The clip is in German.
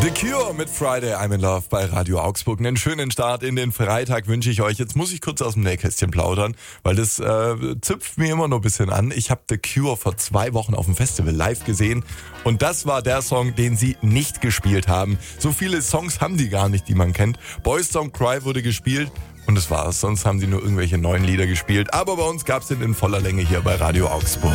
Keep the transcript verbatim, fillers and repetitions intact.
The Cure mit Friday I'm in Love bei Radio Augsburg. Einen schönen Start in den Freitag wünsche ich euch. Jetzt muss ich kurz aus dem Nähkästchen plaudern, weil das äh, zipft mir immer noch ein bisschen an. Ich habe The Cure vor zwei Wochen auf dem Festival live gesehen und das war der Song, den sie nicht gespielt haben. So viele Songs haben die gar nicht, die man kennt. Boys Don't Cry wurde gespielt und das war's. Sonst haben sie nur irgendwelche neuen Lieder gespielt. Aber bei uns gab's den in voller Länge hier bei Radio Augsburg.